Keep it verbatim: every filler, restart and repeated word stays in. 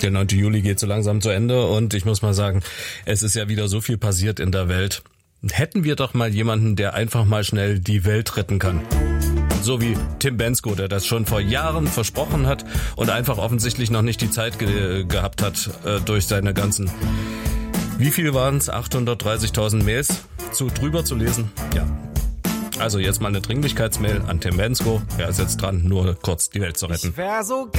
Der neunte Juli geht so langsam zu Ende und ich muss mal sagen, es ist ja wieder so viel passiert in der Welt. Hätten wir doch mal jemanden, der einfach mal schnell die Welt retten kann. So wie Tim Bendzko, der das schon vor Jahren versprochen hat und einfach offensichtlich noch nicht die Zeit ge- gehabt hat äh, durch seine ganzen, wie viel waren es, achthundertdreißigtausend Mails zu drüber zu lesen. Ja. Also jetzt mal eine Dringlichkeitsmail an Tim Bendzko. Er ist jetzt dran, nur kurz die Welt zu retten. Ich wär so